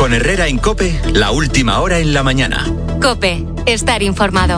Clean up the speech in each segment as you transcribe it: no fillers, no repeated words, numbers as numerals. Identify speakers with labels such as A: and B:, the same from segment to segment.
A: Con Herrera en COPE, la última hora en la mañana.
B: COPE, estar informado.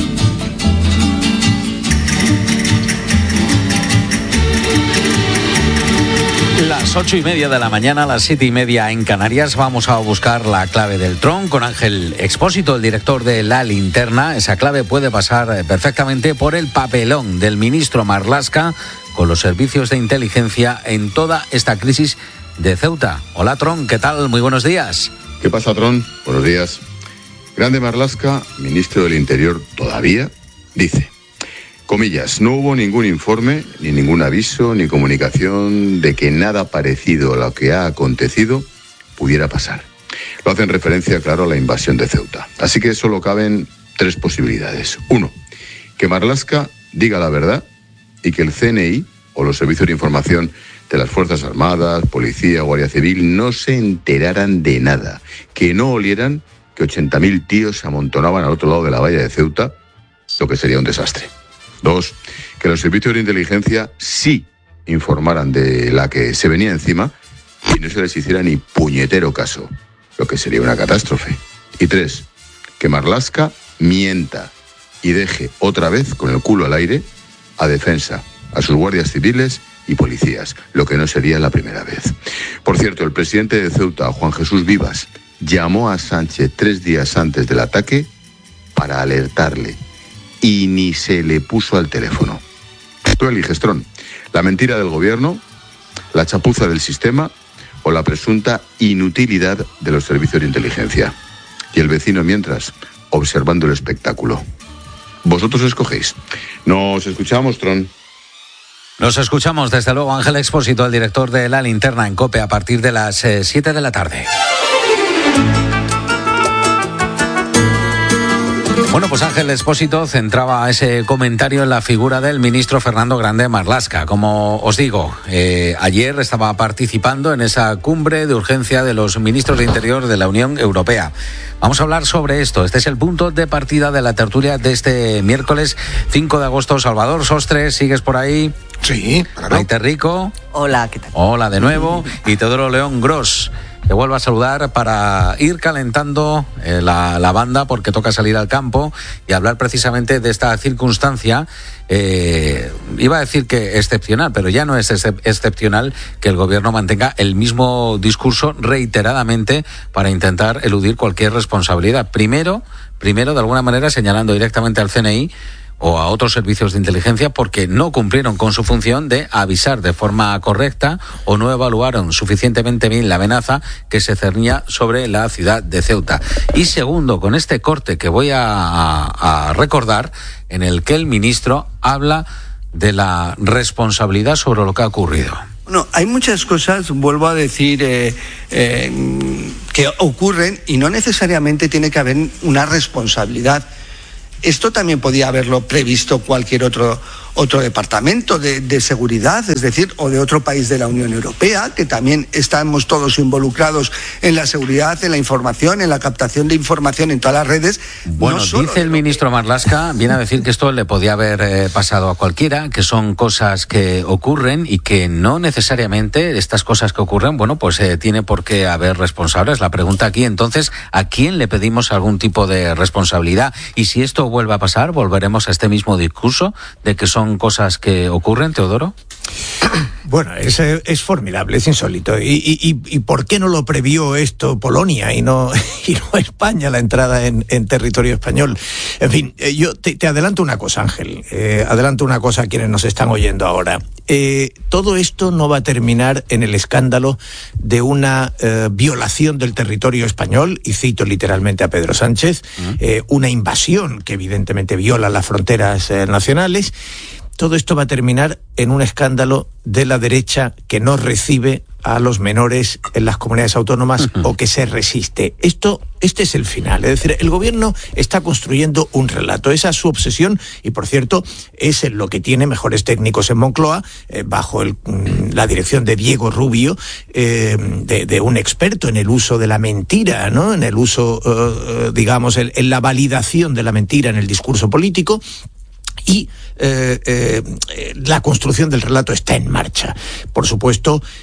C: Las 8:30 de la mañana, las 7:30 en Canarias, vamos a buscar la clave del tron con Ángel Expósito, el director de La Linterna. Esa clave puede pasar perfectamente por el papelón del ministro Marlaska con los servicios de inteligencia en toda esta crisis de Ceuta. Hola, Tron, ¿qué tal? Muy buenos días.
D: ¿Qué pasa, Tron? Buenos días. Grande Marlaska, ministro del Interior todavía, dice, comillas, no hubo ningún informe, ni ningún aviso, ni comunicación de que nada parecido a lo que ha acontecido pudiera pasar. Lo hacen referencia, claro, a la invasión de Ceuta. Así que solo caben tres posibilidades. Uno, que Marlaska diga la verdad y que el CNI o los servicios de información de las Fuerzas Armadas, Policía, Guardia Civil no se enteraran de nada, que no olieran que 80.000 tíos se amontonaban al otro lado de la valla de Ceuta, lo que sería un desastre. Dos, que los servicios de inteligencia sí informaran de la que se venía encima y no se les hiciera ni puñetero caso, lo que sería una catástrofe. Y tres, que Marlaska mienta y deje otra vez con el culo al aire a defensa, a sus guardias civiles y policías, lo que no sería la primera vez. Por cierto, el presidente de Ceuta, Juan Jesús Vivas, llamó a Sánchez 3 días antes del ataque para alertarle y ni se le puso al teléfono. Tú eliges, Tron, la mentira del gobierno, la chapuza del sistema o la presunta inutilidad de los servicios de inteligencia. Y el vecino, mientras, observando el espectáculo. Vosotros escogéis. Nos escuchamos, Tron.
C: Nos escuchamos, desde luego, Ángel Expósito, el director de La Linterna en COPE, a partir de las 7 de la tarde. Bueno, pues Ángel Expósito centraba ese comentario en la figura del ministro Fernando Grande Marlaska. Como os digo, ayer estaba participando en esa cumbre de urgencia de los ministros de Interior de la Unión Europea. Vamos a hablar sobre esto. Este es el punto de partida de la tertulia de este miércoles 5 de agosto. Salvador Sostres, ¿sigues por ahí?
E: Sí, claro.
C: Maite Rico.
F: Hola, ¿qué tal?
C: Hola de nuevo. Y Teodoro León Gros. Te vuelvo a saludar para ir calentando la banda, porque toca salir al campo y hablar precisamente de esta circunstancia. Iba a decir que excepcional, pero ya no es excepcional que el gobierno mantenga el mismo discurso reiteradamente para intentar eludir cualquier responsabilidad. Primero, de alguna manera, señalando directamente al CNI o a otros servicios de inteligencia porque no cumplieron con su función de avisar de forma correcta o no evaluaron suficientemente bien la amenaza que se cernía sobre la ciudad de Ceuta. Y segundo, con este corte que voy a recordar, en el que el ministro habla de la responsabilidad sobre lo que ha ocurrido.
E: Bueno, hay muchas cosas, vuelvo a decir, que ocurren y no necesariamente tiene que haber una responsabilidad. Esto también podía haberlo previsto cualquier otro departamento de seguridad, es decir, o de otro país de la Unión Europea, que también estamos todos involucrados en la seguridad, en la información, en la captación de información en todas las redes.
C: Bueno,
E: no
C: dice el ministro Marlaska, viene a decir que esto le podía haber pasado a cualquiera, que son cosas que ocurren y que no necesariamente estas cosas que ocurren, bueno, pues tiene por qué haber responsables. La pregunta aquí, entonces, ¿a quién le pedimos algún tipo de responsabilidad? Y si esto vuelve a pasar, ¿volveremos a este mismo discurso de que son cosas que ocurren, Teodoro?
G: Bueno, es formidable, es insólito. ¿Y por qué no lo previó esto Polonia y no España, la entrada en territorio español? En fin, yo te adelanto una cosa, Ángel. Adelanto una cosa a quienes nos están oyendo ahora. Todo esto no va a terminar en el escándalo de una violación del territorio español, y cito literalmente a Pedro Sánchez, una invasión que evidentemente viola las fronteras nacionales. Todo esto va a terminar en un escándalo de la derecha que no recibe a los menores en las comunidades autónomas o que se resiste. Este es el final. Es decir, el gobierno está construyendo un relato. Esa es su obsesión y, por cierto, es en lo que tiene mejores técnicos en Moncloa, bajo la dirección de Diego Rubio, de un experto en el uso de la mentira, ¿no? En el uso, digamos, en la validación de la mentira en el discurso político. Y la construcción del relato está en marcha. Por supuesto,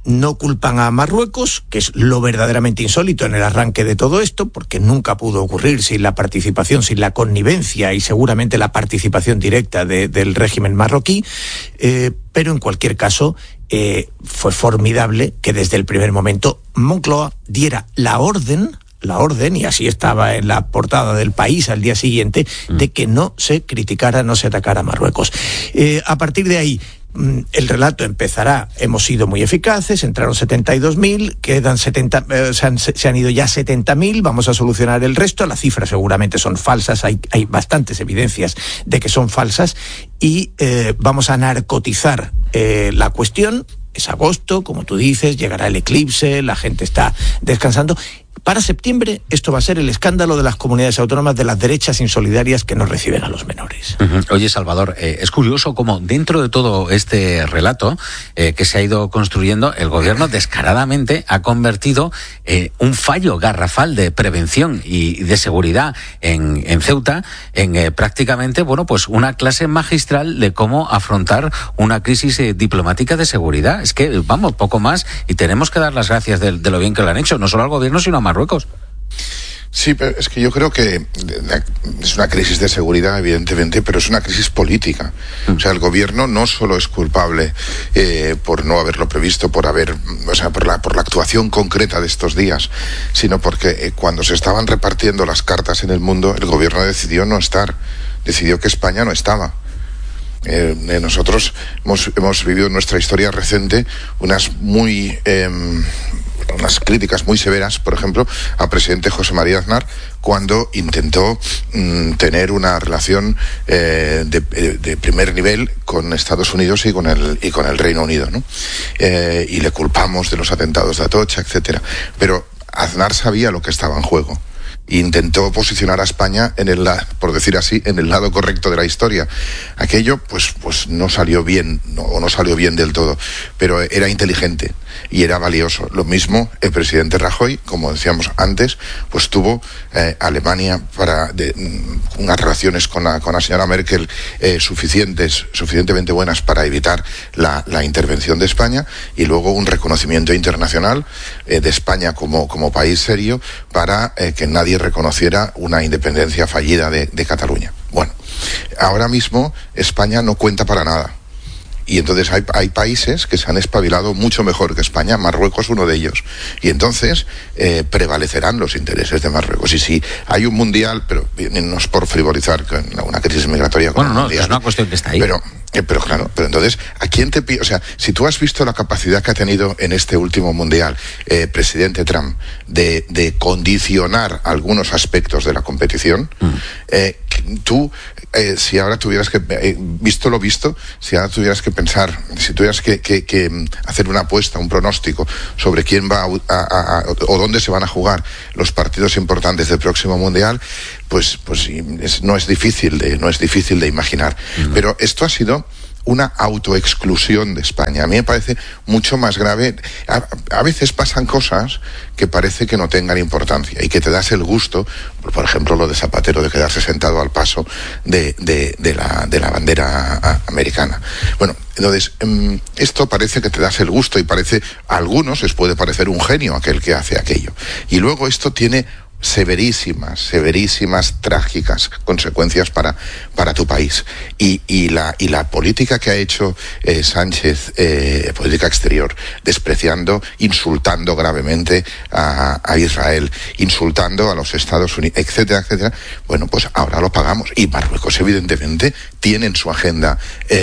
G: no culpan a Marruecos, que es lo verdaderamente insólito en el arranque de todo esto, porque nunca pudo ocurrir sin la participación, sin la connivencia y seguramente la participación directa del régimen marroquí, pero en cualquier caso fue formidable que desde el primer momento Moncloa diera la orden, y así estaba en la portada del País al día siguiente, de que no se criticara, no se atacara a Marruecos. A partir de ahí, el relato empezará, hemos sido muy eficaces, entraron 72.000, quedan 70, se han ido ya 70.000, vamos a solucionar el resto, las cifras seguramente son falsas, hay bastantes evidencias de que son falsas, y vamos a narcotizar la cuestión. Es agosto, como tú dices, llegará el eclipse, la gente está descansando. Para septiembre esto va a ser el escándalo de las comunidades autónomas, de las derechas insolidarias que no reciben a los menores.
C: Oye, Salvador, es curioso cómo dentro de todo este relato que se ha ido construyendo, el gobierno descaradamente ha convertido un fallo garrafal de prevención y de seguridad en Ceuta en prácticamente, pues una clase magistral de cómo afrontar una crisis diplomática de seguridad. Es que, poco más, y tenemos que dar las gracias de lo bien que lo han hecho, no solo al gobierno, sino a Marruecos.
F: Sí, pero es que yo creo que es una crisis de seguridad, evidentemente, pero es una crisis política. O sea, el gobierno no solo es culpable por no haberlo previsto, por la actuación concreta de estos días, sino porque cuando se estaban repartiendo las cartas en el mundo, el gobierno decidió no estar, decidió que España no estaba. Nosotros hemos vivido en nuestra historia reciente unas críticas muy severas, por ejemplo, al presidente José María Aznar, cuando intentó tener una relación de primer nivel con Estados Unidos y con el Reino Unido, ¿no? Y le culpamos de los atentados de Atocha, etcétera. Pero Aznar sabía lo que estaba en juego. Intentó posicionar a España por decir así, en el lado correcto de la historia. Aquello, pues no salió bien, no salió bien del todo, pero era inteligente y era valioso. Lo mismo el presidente Rajoy, como decíamos antes, pues tuvo Alemania unas relaciones con la señora Merkel suficientemente buenas para evitar la intervención de España, y luego un reconocimiento internacional de España como país serio para que nadie reconociera una independencia fallida de Cataluña. Bueno, ahora mismo España no cuenta para nada. Y entonces hay países que se han espabilado mucho mejor que España, Marruecos uno de ellos. Y entonces prevalecerán los intereses de Marruecos. Y si hay un mundial, pero no es por frivolizar con una crisis migratoria con mundial,
C: es una cuestión que está ahí.
F: Pero claro, entonces, ¿a quién te pide? O sea, si tú has visto la capacidad que ha tenido en este último mundial presidente Trump de condicionar algunos aspectos de la competición, tú, si ahora tuvieras que, visto lo visto, si ahora tuvieras que pensar, si tuvieras que hacer una apuesta, un pronóstico sobre quién va o dónde se van a jugar los partidos importantes del próximo mundial, pues no es difícil de imaginar. Pero esto ha sido una autoexclusión de España. A mí me parece mucho más grave. A veces pasan cosas que parece que no tengan importancia y que te das el gusto, por ejemplo lo de Zapatero, de quedarse sentado al paso de la bandera americana. Bueno, entonces esto parece que te das el gusto, y a algunos les puede parecer un genio aquel que hace aquello. Y luego esto tiene severísimas, trágicas consecuencias para tu país. Y la política que ha hecho Sánchez, política exterior, despreciando, insultando gravemente a Israel, insultando a los Estados Unidos, etcétera, etcétera, bueno, pues ahora lo pagamos. Y Marruecos, evidentemente, tiene en su agenda,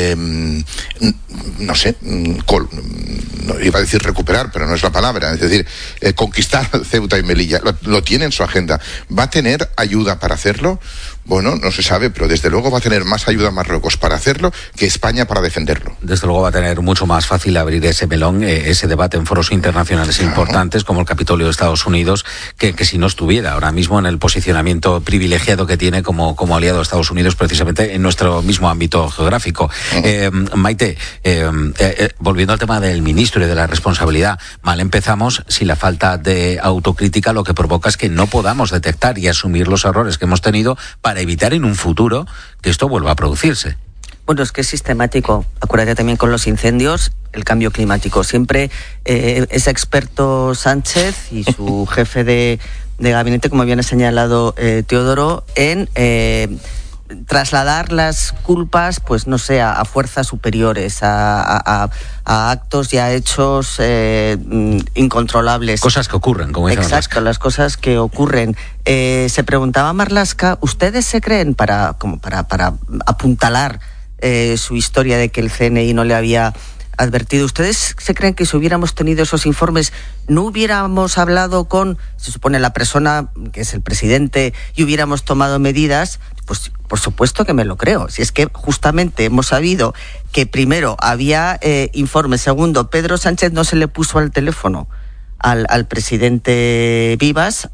F: iba a decir recuperar, pero no es la palabra, es decir, conquistar Ceuta y Melilla, lo tiene en su agenda. ¿Va a tener ayuda para hacerlo? Bueno, no se sabe, pero desde luego va a tener más ayuda Marruecos para hacerlo que España para defenderlo.
C: Desde luego va a tener mucho más fácil abrir ese melón, ese debate en foros internacionales importantes como el Capitolio de Estados Unidos, que si no estuviera ahora mismo en el posicionamiento privilegiado que tiene como aliado de Estados Unidos, precisamente en nuestro mismo ámbito geográfico. Maite, volviendo al tema del ministro y de la responsabilidad, mal empezamos si la falta de autocrítica lo que provoca es que no podamos detectar y asumir los errores que hemos tenido para evitar en un futuro que esto vuelva a producirse.
H: Bueno, es que es sistemático. Acuérdate también con los incendios, el cambio climático. Siempre ese experto Sánchez y su jefe de gabinete, como bien ha señalado Teodoro, en trasladar las culpas, pues no sé, a fuerzas superiores, a actos y a hechos incontrolables.
C: Cosas que ocurren, como dice Marlaska.
H: Exacto, las cosas que ocurren. Se preguntaba Marlaska, ¿ustedes se creen, para apuntalar su historia de que el CNI no le había advertido, ¿ustedes se creen que si hubiéramos tenido esos informes no hubiéramos hablado con, se supone, la persona que es el presidente y hubiéramos tomado medidas? Pues por supuesto que me lo creo. Si es que justamente hemos sabido que primero había informes, segundo, Pedro Sánchez no se le puso al teléfono al presidente Vivas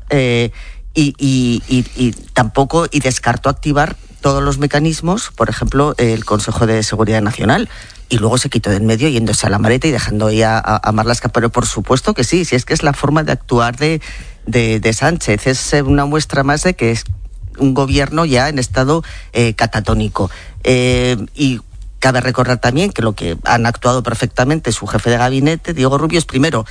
H: y tampoco, y descartó activar todos los mecanismos, por ejemplo, el Consejo de Seguridad Nacional, y luego se quitó de en medio yéndose a la maleta y dejando ahí a Marlaska. Pero por supuesto que sí, si es que es la forma de actuar de Sánchez. Es una muestra más de que es un gobierno ya en estado catatónico. Y cabe recordar también que lo que han actuado perfectamente su jefe de gabinete, Diego Rubio, es primero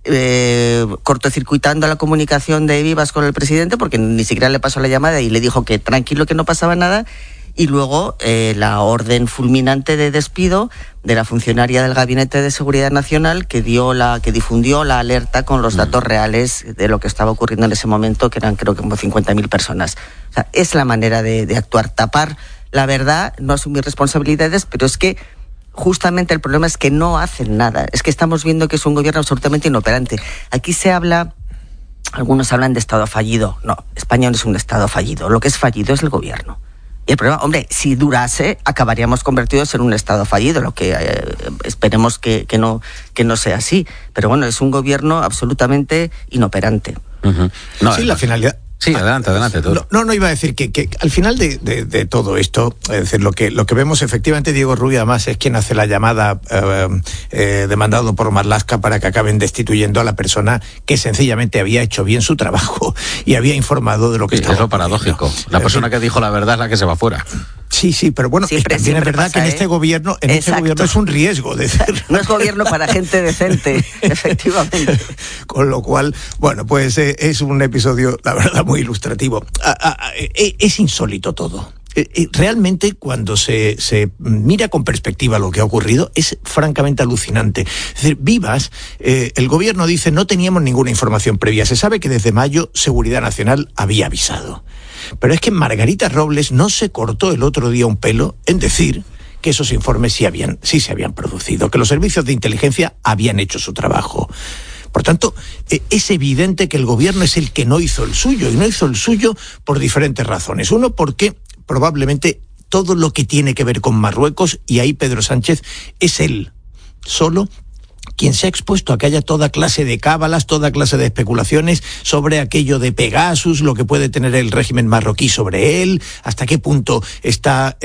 H: cortocircuitando la comunicación de Vivas con el presidente, porque ni siquiera le pasó la llamada y le dijo que tranquilo, que no pasaba nada, y luego la orden fulminante de despido de la funcionaria del Gabinete de Seguridad Nacional que difundió la alerta con los datos reales de lo que estaba ocurriendo en ese momento, que eran creo que como 50.000 personas. O sea, es la manera de actuar, tapar la verdad, no asumir responsabilidades, pero es que justamente el problema es que no hacen nada. Es que estamos viendo que es un gobierno absolutamente inoperante. Aquí se habla, algunos hablan de Estado fallido. No, España no es un Estado fallido. Lo que es fallido es el gobierno. Y el problema, hombre, si durase, acabaríamos convertidos en un Estado fallido, lo que esperemos que no sea así. Pero bueno, es un gobierno absolutamente inoperante.
C: Uh-huh. No,
G: sí, la finalidad...
C: Sí, adelante.
G: No, iba a decir que al final de todo esto, es decir, lo que vemos efectivamente, Diego Rubio además es quien hace la llamada demandado por Marlaska para que acaben destituyendo a la persona que sencillamente había hecho bien su trabajo y había informado de lo que estaba.
C: Es lo paradójico. La persona que dijo la verdad es la que se va fuera.
G: Sí, pero bueno, también es verdad que en este gobierno es un riesgo.
H: No es gobierno para gente decente, efectivamente.
G: Con lo cual, bueno, pues es un episodio, la verdad, muy ilustrativo. Es insólito todo. Realmente, cuando se mira con perspectiva lo que ha ocurrido, es francamente alucinante. Es decir, Vivas, el gobierno dice, no teníamos ninguna información previa. Se sabe que desde mayo Seguridad Nacional había avisado. Pero es que Margarita Robles no se cortó el otro día un pelo en decir que esos informes sí se habían producido, que los servicios de inteligencia habían hecho su trabajo. Por tanto, es evidente que el gobierno es el que no hizo el suyo, y no hizo el suyo por diferentes razones. Uno, porque probablemente todo lo que tiene que ver con Marruecos, y ahí Pedro Sánchez es él solo quien se ha expuesto a que haya toda clase de cábalas, toda clase de especulaciones sobre aquello de Pegasus, lo que puede tener el régimen marroquí sobre él, hasta qué punto es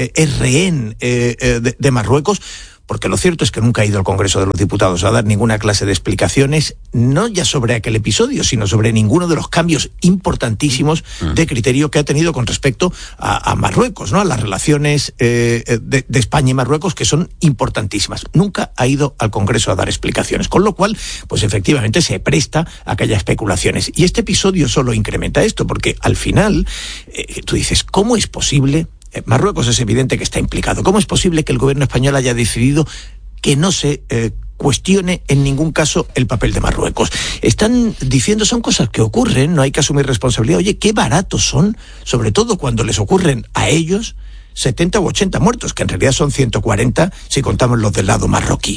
G: rehén de Marruecos. Porque lo cierto es que nunca ha ido al Congreso de los Diputados a dar ninguna clase de explicaciones, no ya sobre aquel episodio, sino sobre ninguno de los cambios importantísimos de criterio que ha tenido con respecto a Marruecos, ¿no? A las relaciones de España y Marruecos, que son importantísimas. Nunca ha ido al Congreso a dar explicaciones, con lo cual, pues efectivamente se presta a que haya especulaciones. Y este episodio solo incrementa esto, porque al final tú dices, ¿cómo es posible? Marruecos es evidente que está implicado. ¿Cómo es posible que el gobierno español haya decidido que no se cuestione en ningún caso el papel de Marruecos? Están diciendo, son cosas que ocurren, no hay que asumir responsabilidad. Oye, qué baratos son, sobre todo cuando les ocurren a ellos 70 u 80 muertos, que en realidad son 140 si contamos los del lado marroquí.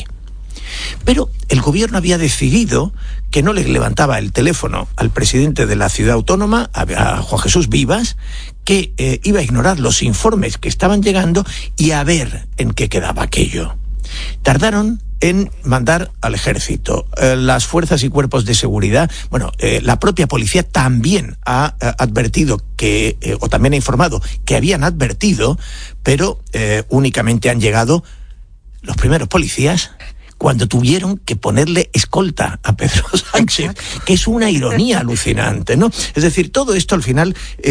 G: Pero el gobierno había decidido que no le levantaba el teléfono al presidente de la ciudad autónoma, a Juan Jesús Vivas, que iba a ignorar los informes que estaban llegando y a ver en qué quedaba aquello. Tardaron en mandar al ejército, las fuerzas y cuerpos de seguridad. Bueno, la propia policía también ha advertido o también ha informado que habían advertido, pero únicamente han llegado los primeros policías cuando tuvieron que ponerle escolta a Pedro Sánchez, que es una ironía alucinante, ¿no? Es decir, todo esto al final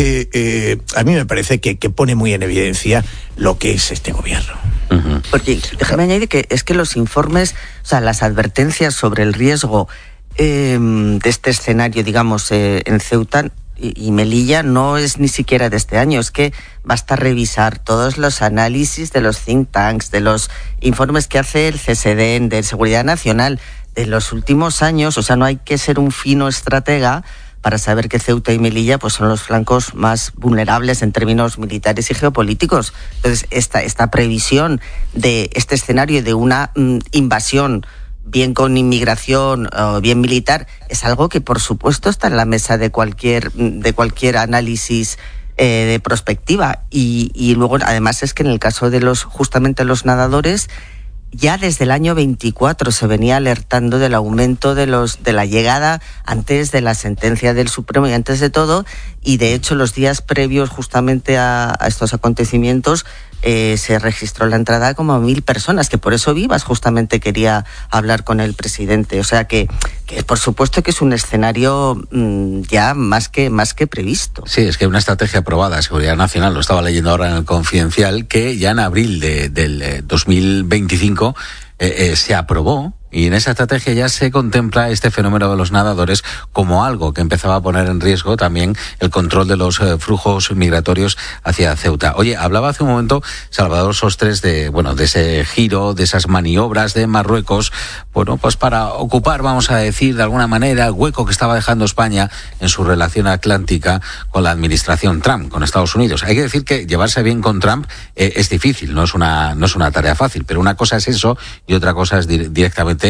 G: a mí me parece que pone muy en evidencia lo que es este gobierno.
H: Porque déjame añadir que es que los informes, o sea, las advertencias sobre el riesgo de este escenario, digamos, en Ceuta y Melilla no es ni siquiera de este año, es que basta revisar todos los análisis de los think tanks, de los informes que hace el CSDN, de Seguridad Nacional, de los últimos años. O sea, no hay que ser un fino estratega para saber que Ceuta y Melilla pues son los flancos más vulnerables en términos militares y geopolíticos. Entonces, esta previsión de este escenario de una invasión, bien con inmigración o bien militar, es algo que por supuesto está en la mesa de cualquier análisis de prospectiva. Y luego además es que en el caso de justamente los nadadores, ya desde el año 24 se venía alertando del aumento de la llegada antes de la sentencia del Supremo y antes de todo, y de hecho los días previos justamente a estos acontecimientos se registró la entrada como a 1.000 personas, que por eso Vivas justamente quería hablar con el presidente. O sea que por supuesto que es un escenario ya más que previsto.
C: Sí, es que una estrategia aprobada de Seguridad Nacional, lo estaba leyendo ahora en el Confidencial, que ya en abril del 2025 se aprobó. Y en esa estrategia ya se contempla este fenómeno de los nadadores como algo que empezaba a poner en riesgo también el control de los flujos migratorios hacia Ceuta. Oye, hablaba hace un momento Salvador Sostres de ese giro, de esas maniobras de Marruecos, pues para ocupar, vamos a decir, de alguna manera el hueco que estaba dejando España en su relación atlántica con la administración Trump, con Estados Unidos. Hay que decir que llevarse bien con Trump es difícil, no es una tarea fácil, pero una cosa es eso y otra cosa es directamente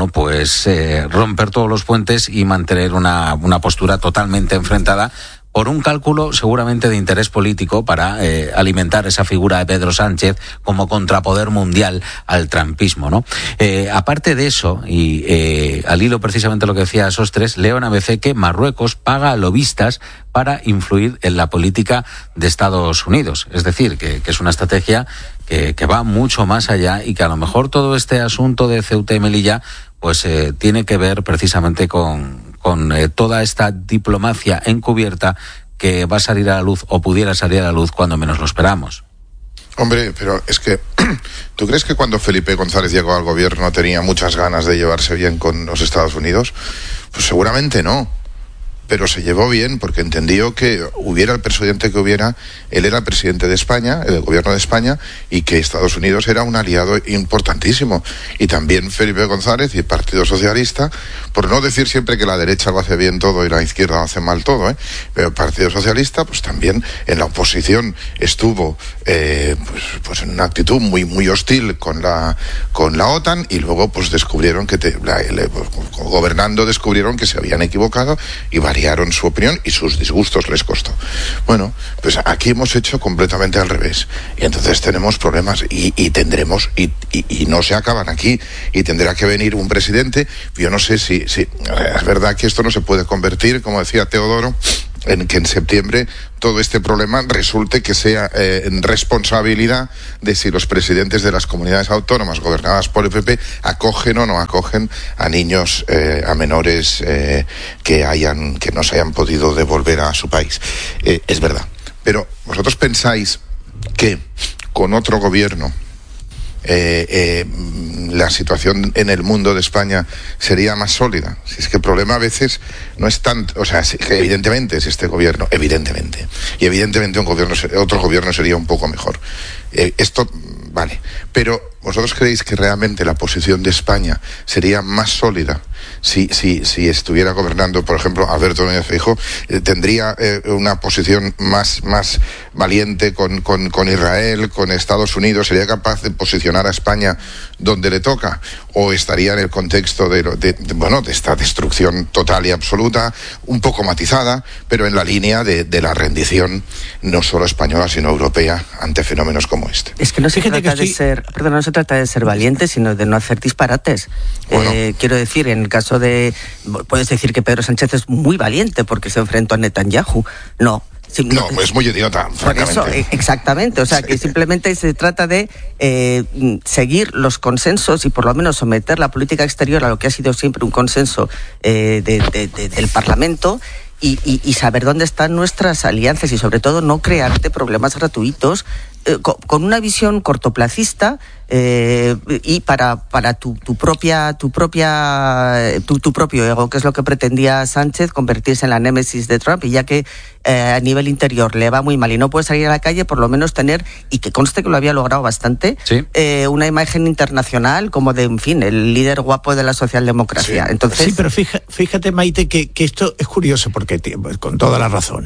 C: romper todos los puentes y mantener una postura totalmente enfrentada por un cálculo seguramente de interés político para alimentar esa figura de Pedro Sánchez como contrapoder mundial al trumpismo, ¿no? Aparte de eso, y al hilo precisamente lo que decía Sostres, leo en ABC que Marruecos paga a lobistas para influir en la política de Estados Unidos. Es decir, que es una estrategia que va mucho más allá y que a lo mejor todo este asunto de Ceuta y Melilla tiene que ver precisamente con toda esta diplomacia encubierta que va a salir a la luz o pudiera salir a la luz cuando menos lo esperamos.
F: Hombre, pero es que, ¿tú crees que cuando Felipe González llegó al gobierno tenía muchas ganas de llevarse bien con los Estados Unidos? Pues seguramente no. Pero se llevó bien porque entendió que hubiera el presidente que hubiera, él era el presidente de España, el gobierno de España, y que Estados Unidos era un aliado importantísimo. Y también Felipe González y el Partido Socialista, por no decir siempre que la derecha lo hace bien todo y la izquierda lo hace mal todo, pero el Partido Socialista pues también en la oposición estuvo pues en una actitud muy muy hostil con la OTAN, y luego pues descubrieron que gobernando descubrieron que se habían equivocado y variaron su opinión y sus disgustos les costó. Bueno, pues aquí hemos hecho completamente al revés, y entonces tenemos problemas y tendremos y no se acaban aquí, y tendrá que venir un presidente. Yo no sé si es verdad que esto no se puede convertir, como decía Teodoro, en que en septiembre todo este problema resulte que sea responsabilidad de si los presidentes de las comunidades autónomas gobernadas por el PP acogen o no acogen a niños, a menores que no se hayan podido devolver a su país. Es verdad. Pero ¿vosotros pensáis que con otro gobierno la situación en el mundo de España sería más sólida? Si es que el problema a veces no es tanto, o sea, que evidentemente es este gobierno, evidentemente, y evidentemente otro gobierno sería un poco mejor. Esto vale, pero ¿vosotros creéis que realmente la posición de España sería más sólida si estuviera gobernando, por ejemplo, Alberto Núñez Feijóo? ¿Tendría una posición más valiente con Israel, con Estados Unidos? ¿Sería capaz de posicionar a España donde le toca? ¿O estaría en el contexto de esta destrucción total y absoluta, un poco matizada, pero en la línea de la rendición no solo española, sino europea ante fenómenos como este?
H: Es que no se trata de ser valiente, sino de no hacer disparates. Bueno. Quiero decir, en el caso puedes decir que Pedro Sánchez es muy valiente porque se enfrentó a Netanyahu. No, Sí,
F: no, es muy idiota, francamente.
H: Por eso, exactamente, o sea, que simplemente se trata de seguir los consensos y por lo menos someter la política exterior a lo que ha sido siempre un consenso del Parlamento. Y saber dónde están nuestras alianzas y sobre todo no crearte problemas gratuitos con una visión cortoplacista y para tu propio ego, que es lo que pretendía Sánchez, convertirse en la némesis de Trump, y ya que a nivel interior le va muy mal y no puede salir a la calle, por lo menos tener, y que conste que lo había logrado bastante,
C: ¿sí?
H: Una imagen internacional como de, en fin, el líder guapo de la socialdemocracia.
G: Sí.
H: Entonces,
G: sí, pero fíjate, Maite, que esto es curioso porque con toda la razón,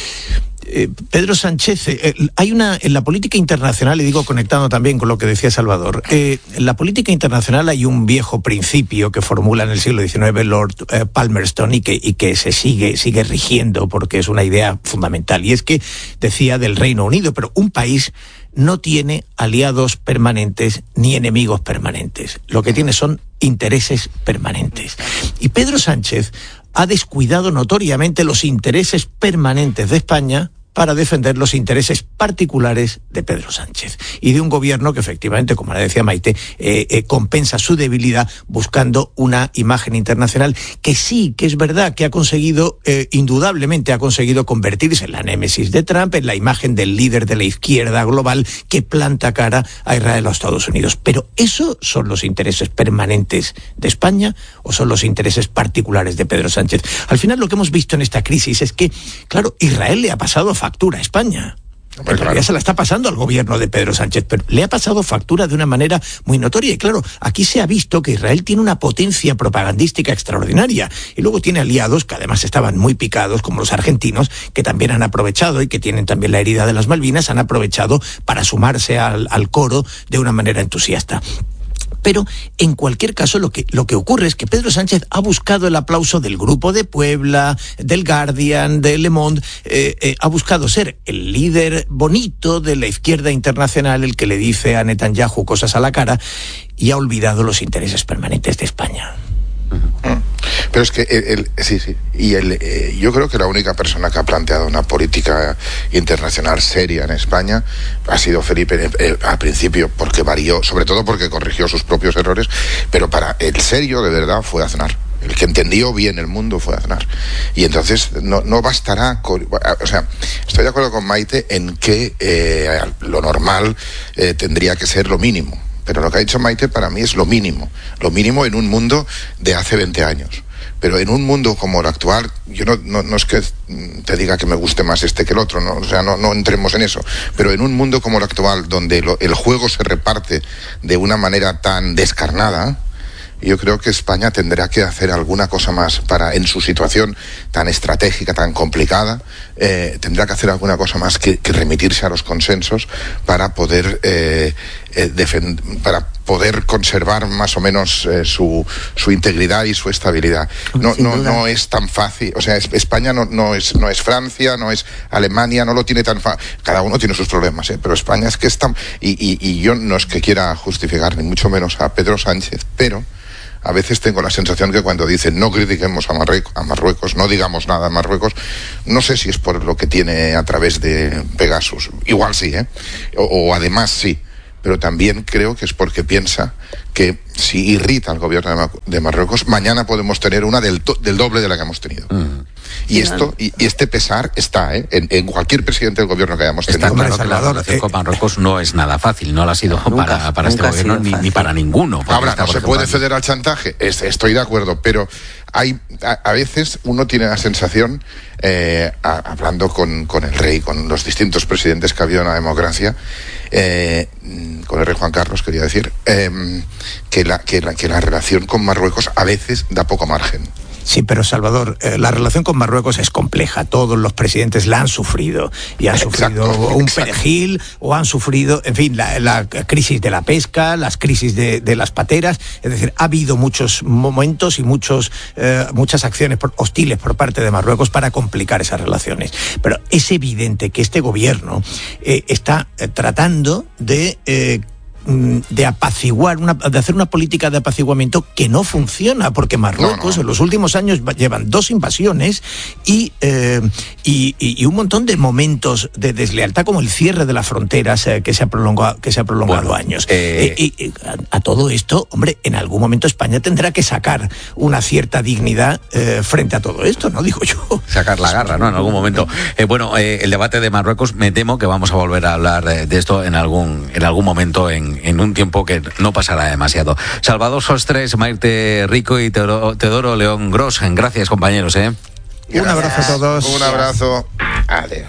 G: Pedro Sánchez, hay en la política internacional, y digo conectando también con lo que decía Salvador, en la política internacional hay un viejo principio que formula en el siglo XIX Lord Palmerston y que se sigue rigiendo porque es una idea fundamental, y es que decía del Reino Unido, pero un país no tiene aliados permanentes ni enemigos permanentes, lo que tiene son intereses permanentes. Y Pedro Sánchez ha descuidado notoriamente los intereses permanentes de España para defender los intereses particulares de Pedro Sánchez y de un gobierno que efectivamente, como le decía Maite, compensa su debilidad buscando una imagen internacional que sí, que es verdad que ha conseguido, indudablemente ha conseguido convertirse en la némesis de Trump, en la imagen del líder de la izquierda global que planta cara a Israel o a Estados Unidos. Pero ¿eso son los intereses permanentes de España o son los intereses particulares de Pedro Sánchez? Al final lo que hemos visto en esta crisis es que, claro, Israel le ha pasado factura a España. En realidad se la está pasando al gobierno de Pedro Sánchez, pero le ha pasado factura de una manera muy notoria. Y claro, aquí se ha visto que Israel tiene una potencia propagandística extraordinaria y luego tiene aliados que además estaban muy picados, como los argentinos, que también han aprovechado y que tienen también la herida de las Malvinas, han aprovechado para sumarse al coro de una manera entusiasta. Pero, en cualquier caso, lo que ocurre es que Pedro Sánchez ha buscado el aplauso del Grupo de Puebla, del Guardian, de Le Monde, ha buscado ser el líder bonito de la izquierda internacional, el que le dice a Netanyahu cosas a la cara, y ha olvidado los intereses permanentes de España.
F: Pero es que yo creo que la única persona que ha planteado una política internacional seria en España ha sido Felipe al principio, porque varió, sobre todo porque corrigió sus propios errores, pero para el serio de verdad fue Aznar. El que entendió bien el mundo fue Aznar. Y entonces no bastará o sea, estoy de acuerdo con Maite en que lo normal tendría que ser lo mínimo. Pero lo que ha dicho Maite para mí es lo mínimo en un mundo de hace 20 años. Pero en un mundo como el actual, yo no es que te diga que me guste más este que el otro, ¿no? O sea, no entremos en eso. Pero en un mundo como el actual, donde el juego se reparte de una manera tan descarnada, yo creo que España tendrá que hacer alguna cosa más para, en su situación tan estratégica, tan complicada, tendrá que hacer alguna cosa más que remitirse a los consensos para poder para poder conservar más o menos su integridad y su estabilidad. No es tan fácil. O sea, España no es Francia, no es Alemania, no lo tiene tan fácil. Cada uno tiene sus problemas, pero España es que está... Y yo no es que quiera justificar ni mucho menos a Pedro Sánchez, pero a veces tengo la sensación que cuando dicen no critiquemos a Marruecos, no digamos nada a Marruecos, no sé si es por lo que tiene a través de Pegasus. Igual sí, o además sí. Pero también creo que es porque piensa que si irrita al gobierno de Marruecos, mañana podemos tener una del doble de la que hemos tenido. Y este pesar está en cualquier presidente del gobierno que hayamos tenido.
C: Está claro que la relación con Marruecos no es nada fácil, no lo ha sido para este gobierno ni para ninguno.
F: Ahora, no se puede ceder al chantaje, estoy de acuerdo, pero a veces uno tiene la sensación, hablando con el rey, con los distintos presidentes que ha habido en la democracia, con el rey Juan Carlos, quería decir, que la relación con Marruecos a veces da poco margen.
G: Sí, pero Salvador, la relación con Marruecos es compleja. Todos los presidentes la han sufrido. Y han sufrido un perejil o han sufrido, en fin, la crisis de la pesca, las crisis de las pateras. Es decir, ha habido muchos momentos y muchas acciones hostiles por parte de Marruecos para complicar esas relaciones. Pero es evidente que este gobierno está tratando de de apaciguar, de hacer una política de apaciguamiento que no funciona, porque Marruecos en los últimos años llevan 2 invasiones y un montón de momentos de deslealtad, como el cierre de las fronteras que se ha prolongado años. A todo esto, hombre, en algún momento España tendrá que sacar una cierta dignidad frente a todo esto, ¿no? Digo yo.
C: Sacar la garra, ¿no? En algún momento. El debate de Marruecos, me temo que vamos a volver a hablar de esto en algún momento, en un tiempo que no pasará demasiado. Salvador Sostres, Maite Rico y Teodoro León Gros, gracias, compañeros.
G: Un abrazo a todos.
F: Un abrazo. Adiós.